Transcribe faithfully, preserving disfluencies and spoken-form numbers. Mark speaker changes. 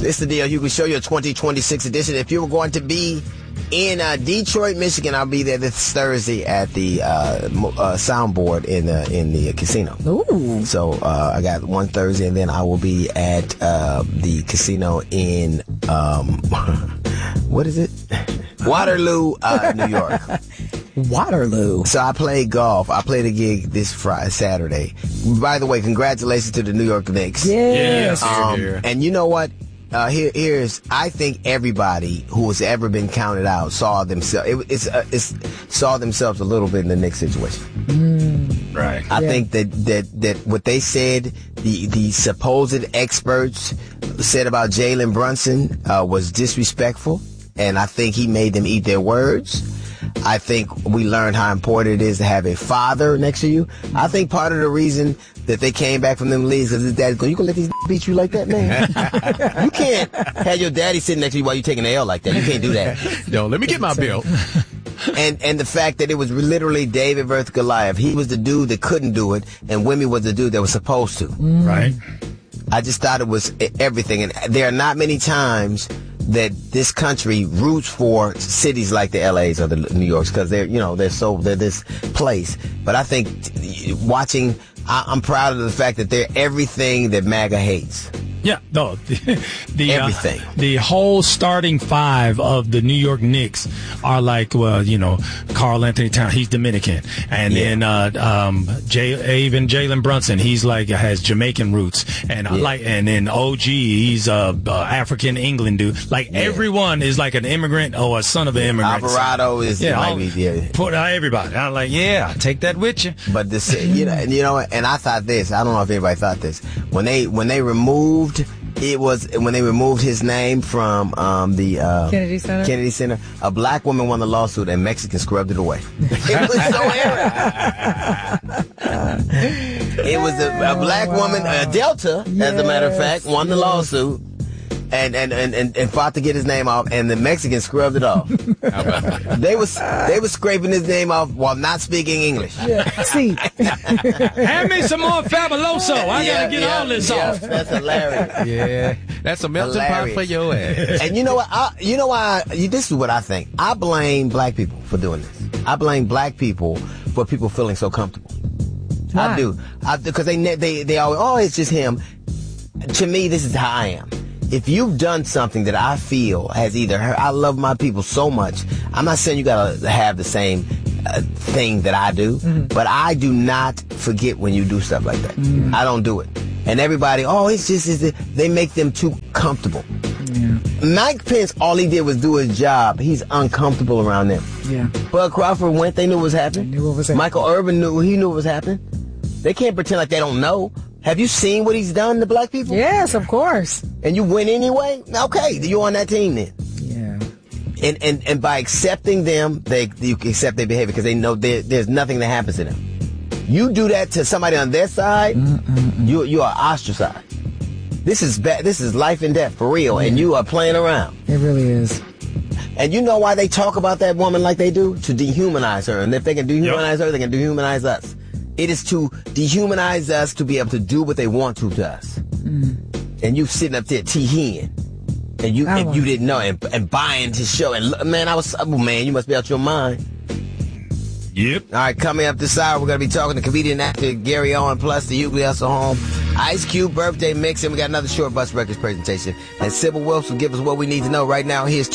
Speaker 1: This is the D L Hughley Show, your twenty twenty-six edition. If you were going to be in uh, Detroit, Michigan, I'll be there this Thursday at the uh, uh, soundboard in uh, in the casino.
Speaker 2: Ooh.
Speaker 1: So uh, I got one Thursday, and then I will be at uh, the casino in um, what is it? Waterloo, uh, New York.
Speaker 2: Waterloo.
Speaker 1: So I played golf. I played a gig this Friday, Saturday. By the way, congratulations to the New York Knicks.
Speaker 2: Yes.
Speaker 1: Um,
Speaker 3: Here, here.
Speaker 1: and you know what? Uh, here, here's. I think everybody who has ever been counted out saw themselves. It, it's, uh, it's saw themselves a little bit in the Knicks situation.
Speaker 2: Mm.
Speaker 3: Right.
Speaker 1: I
Speaker 2: Yeah.
Speaker 1: think that, that that what they said, the the supposed experts said about Jalen Brunson uh, was disrespectful, and I think he made them eat their words. I think we learned how important it is to have a father next to you. I think part of the reason that they came back from them leagues because his dad's going, you can let these beat you like that, man? You can't have your daddy sitting next to you while you're taking the L like that. You can't do that.
Speaker 3: Yo, let me get my bill.
Speaker 1: And and the fact that it was literally David versus Goliath. He was the dude that couldn't do it, and Wimmy was the dude that was supposed to.
Speaker 3: Right.
Speaker 1: I just thought it was everything. And there are not many times that this country roots for cities like the L A's or the New Yorks because they're, you know, they're so, they're this place. But I think watching, I, I'm proud of the fact that they're everything that MAGA hates.
Speaker 4: Yeah, no, the the,
Speaker 1: Everything.
Speaker 4: Uh, the whole starting five of the New York Knicks are like, well, you know, Karl Anthony Towns, he's Dominican, and
Speaker 1: Yeah.
Speaker 4: then uh, um, Jay, even Jalen Brunson, he's like has Jamaican roots, and I
Speaker 1: Yeah.
Speaker 4: like, and then O G, he's a uh, African England dude. Like
Speaker 1: Yeah.
Speaker 4: everyone is like an immigrant or a son of an immigrant.
Speaker 1: Alvarado is,
Speaker 4: yeah,
Speaker 1: might
Speaker 4: I'll
Speaker 1: be, yeah.
Speaker 4: put uh, everybody. I'm like, yeah, take that with you.
Speaker 1: But this, you know, and you know, and I thought this. I don't know if anybody thought this when they when they removed. It was when they removed his name from um, the uh,
Speaker 2: Kennedy Center.
Speaker 1: Kennedy Center. A black woman won the lawsuit, and Mexicans scrubbed it away. It was so arrogant. It was a, a black woman, a Delta, as a matter of fact, won the lawsuit. And and, and, and and fought to get his name off, and the Mexicans scrubbed it off. They was they was scraping his name off while not speaking English.
Speaker 2: Yeah. See.
Speaker 4: Hand me some more Fabuloso. I
Speaker 1: Yeah,
Speaker 4: gotta get
Speaker 1: yeah,
Speaker 4: all this
Speaker 1: yeah,
Speaker 4: off.
Speaker 1: That's hilarious.
Speaker 3: Yeah. That's a melting
Speaker 1: Hilarious.
Speaker 3: pot for your ass.
Speaker 1: And you know what? I, you know why? I, this is what I think. I blame black people for doing this. I blame black people for people feeling so comfortable.
Speaker 2: Why?
Speaker 1: I do. I because they ne- they they always oh it's just him. To me, this is how I am. If you've done something that I feel has either hurt, I love my people so much. I'm not saying you gotta have the same uh, thing that I do,
Speaker 2: Mm-hmm.
Speaker 1: but I do not forget when you do stuff like that.
Speaker 2: Mm-hmm.
Speaker 1: I don't do it. And everybody, oh, it's just, it's, they make them too comfortable.
Speaker 2: Yeah.
Speaker 1: Mike Pence, all he did was do his job. He's uncomfortable around them.
Speaker 2: Yeah.
Speaker 1: Bud Crawford went, they knew what was happening.
Speaker 2: They knew what was happening.
Speaker 1: Michael Irvin knew, he knew what was happening. They can't pretend like they don't know. Have you seen what he's done to black people?
Speaker 2: Yes, of course.
Speaker 1: And you win anyway? Okay, you're on that team then.
Speaker 2: Yeah.
Speaker 1: And and, and by accepting them, they you can accept their behavior because they know there, there's nothing that happens to them. You do that to somebody on their side, you you are ostracized. This is ba- this is life and death for real, and you are playing around.
Speaker 2: It really is.
Speaker 1: And you know why they talk about that woman like they do? To dehumanize her. And if they can dehumanize her, they can dehumanize us. It is to dehumanize us to be able to do what they want to to us. Mm. And you sitting up there tee-heeing. And you and you didn't know and, and buying his show. And look, man, I was, oh, man, you must be out your mind.
Speaker 4: Yep.
Speaker 1: All right, coming up this hour, we're going to be talking to comedian actor Gary Owen, plus the Hughley Hustle Home Ice Cube birthday mix, and we got another Short Bus Records presentation. And Sybil Wilson will give us what we need to know right now. Here's